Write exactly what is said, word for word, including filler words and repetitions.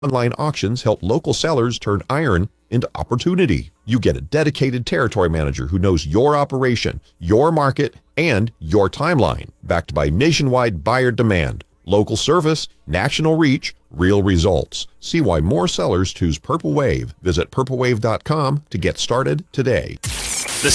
Online auctions help local sellers turn iron into opportunity. You get a dedicated territory manager who knows your operation, your market, and your timeline, backed by nationwide buyer demand, local service, national reach, real results. See why more sellers choose Purple Wave. Visit purple wave dot com to get started today.